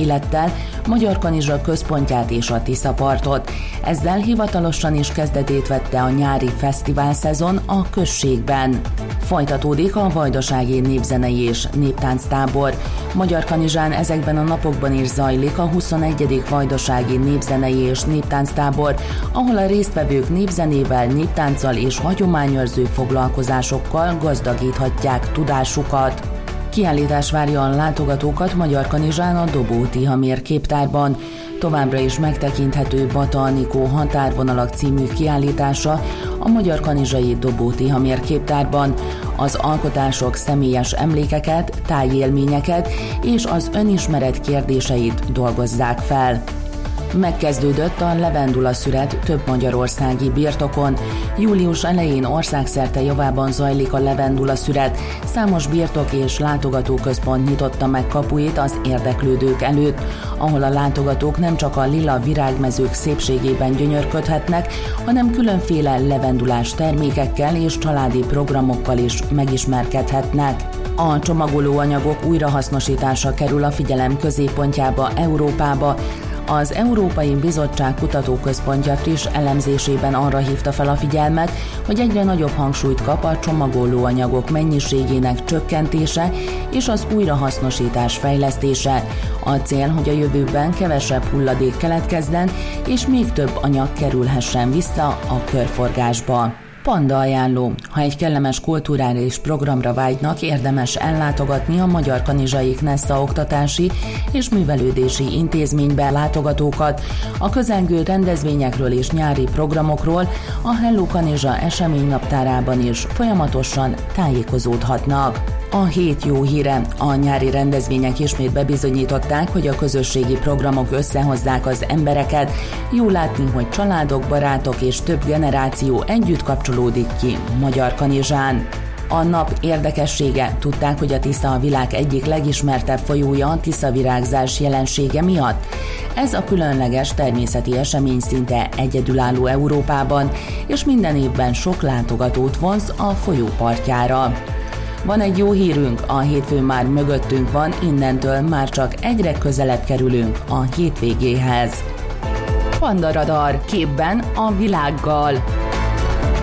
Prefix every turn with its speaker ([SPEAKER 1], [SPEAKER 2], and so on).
[SPEAKER 1] élettel Magyarkanizsa központját és a Tiszapartot. Ezzel hivatalosan is kezdetét vette a nyári fesztiválszezon a községben. Folytatódik a vajdasági népzenei és néptánctábor. Magyarkanizsán ezekben a napokban is zajlik a 21. vajdasági népzenei és néptánctábor, ahol a résztvevők népzenével, néptánccal és hagyományőrző foglalkozásokkal gazdagíthatják tudásukat. Kiállítás várja a látogatókat Magyarkanizsán a Dobó Tihamér képtárban. Továbbra is megtekinthető Bata Anikó határvonalak című kiállítása a magyarkanizsai Dobó Tihamér képtárban. Az alkotások személyes emlékeket, tájélményeket és az önismeret kérdéseit dolgozzák fel. Megkezdődött a levendula szüret több magyarországi birtokon. Július elején országszerte javában zajlik a levendula szüret. Számos birtok és látogatóközpont nyitotta meg kapuit az érdeklődők előtt, ahol a látogatók nem csak a lila virágmezők szépségében gyönyörködhetnek, hanem különféle levendulás termékekkel és családi programokkal is megismerkedhetnek. A csomagolóanyagok újrahasznosítása kerül a figyelem középpontjába Európába. Az Európai Bizottság Kutatóközpontja friss elemzésében arra hívta fel a figyelmet, hogy egyre nagyobb hangsúlyt kap a csomagolóanyagok mennyiségének csökkentése és az újrahasznosítás fejlesztése. A cél, hogy a jövőben kevesebb hulladék keletkezzen, és még több anyag kerülhessen vissza a körforgásba. Panda ajánló. Ha egy kellemes kulturális programra vágynak, érdemes ellátogatni a Magyarkanizsai Knesza oktatási és művelődési intézménybe látogatókat. A közelgő rendezvényekről és nyári programokról a Hello Kanizsa eseménynaptárában is folyamatosan tájékozódhatnak. A hét jó híre. A nyári rendezvények ismét bebizonyították, hogy a közösségi programok összehozzák az embereket. Jó látni, hogy családok, barátok és több generáció együtt kapcsolódik ki Magyarkanizsán. A nap érdekessége. Tudták, hogy a Tisza a világ egyik legismertebb folyója a tiszavirágzás jelensége miatt? Ez a különleges természeti esemény szinte egyedülálló Európában, és minden évben sok látogatót vonz a folyó partjára. Van egy jó hírünk, a hétfő már mögöttünk van, innentől már csak egyre közelebb kerülünk a hétvégéhez. Panda Radar, képben a világgal.